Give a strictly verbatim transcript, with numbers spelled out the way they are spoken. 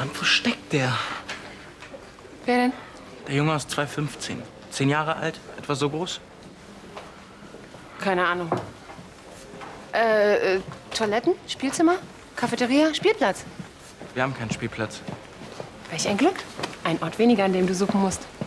Verdammt, wo steckt der? Wer denn? Der Junge aus zwei fünfzehn. Zehn Jahre alt, etwa so groß? Keine Ahnung. Äh, äh, Toiletten? Spielzimmer? Cafeteria? Spielplatz? Wir haben keinen Spielplatz. Welch ein Glück. Ein Ort weniger, an dem du suchen musst.